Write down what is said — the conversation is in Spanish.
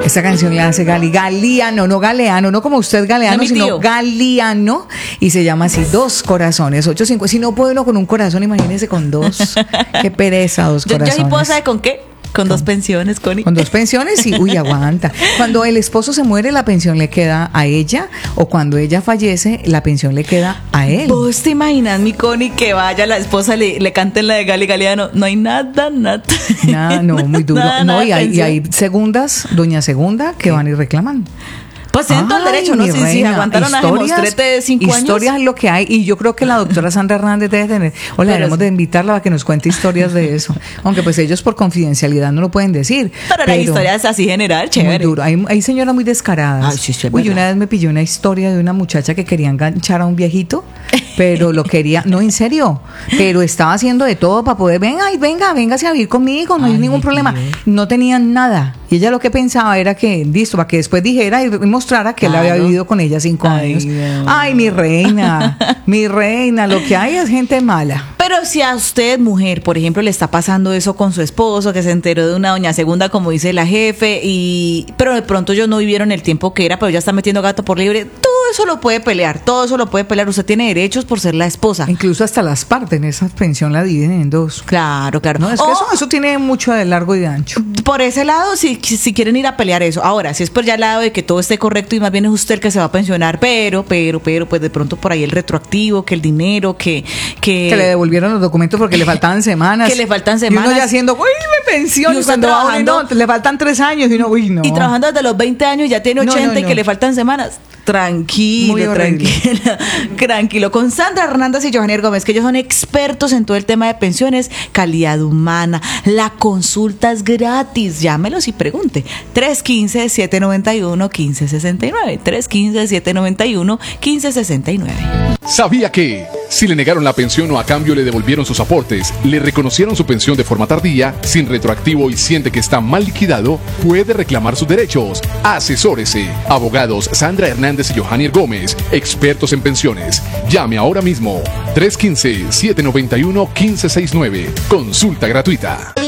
Esta canción la hace Galeano, no Galeano, no como usted Galeano, no, sino Galeano, y se llama así, Dos Corazones, 8-5. Si no puede uno con un corazón, imagínese con dos. Qué pereza, dos corazones. Yo sí puedo saber con qué. Con 2 pensiones, Connie. Con 2 pensiones, sí, uy, aguanta. Cuando el esposo se muere, la pensión le queda a ella, o cuando ella fallece, la pensión le queda a él. ¿Vos te imaginas, mi Connie, que vaya la esposa, le canten la de Galeano? No hay nada. Nada, no, muy duro. No, y hay segundas, doña segunda, que van y reclaman. Pues tienen todo el derecho, ¿no? Si aguantaron a demostrete de 5 años. Historias es lo que hay, y yo creo que la doctora Sandra Hernández debe tener, o le debemos de invitarla a que nos cuente historias de eso. Aunque pues ellos por confidencialidad no lo pueden decir. Pero la historia es así general, chévere. Muy duro. Hay señoras muy descaradas. Ay, sí, uy, una vez me pilló una historia de una muchacha que quería enganchar a un viejito, pero lo quería, no, en serio, pero estaba haciendo de todo para poder, véngase a vivir conmigo, no hay ningún problema. No tenían nada. Y ella lo que pensaba era que, listo, para que después dijera y mostrara que él había vivido con ella 5 años. No. Ay, mi reina, lo que hay es gente mala. Pero si a usted, mujer, por ejemplo, le está pasando eso con su esposo, que se enteró de una doña segunda, como dice la jefe, pero de pronto ellos no vivieron el tiempo que era, pero ya está metiendo gato por libre, todo eso lo puede pelear, usted tiene derechos por ser la esposa. Incluso hasta las partes en esa pensión la dividen en 2. Claro. No, es que eso tiene mucho de largo y de ancho. Por ese lado, si quieren ir a pelear eso. Ahora, si es por ya el lado de que todo esté correcto y más bien es usted el que se va a pensionar, pero, pues de pronto por ahí el retroactivo, que el dinero, que le devolvieron los documentos porque le faltaban semanas. Y uno ya haciendo, uy, me pensiono. Y cuando trabajando, le faltan 3 años y uno, uy, no. Y trabajando desde los 20 años ya tiene 80 y que le faltan semanas. Tranquilo. Con Sandra Hernández y Johanny Gómez, que ellos son expertos en todo el tema de pensiones, calidad humana. La consulta es gratis. Llámelos y pregunte. 315-791-1569. 315-791-1569. ¿Sabía que si le negaron la pensión o a cambio le devolvieron sus aportes, le reconocieron su pensión de forma tardía, sin retroactivo y siente que está mal liquidado, puede reclamar sus derechos? Asesórese. Abogados Sandra Hernández y Johanny Gómez, expertos en pensiones. Llame ahora mismo. 315-791-1569. Consulta gratuita.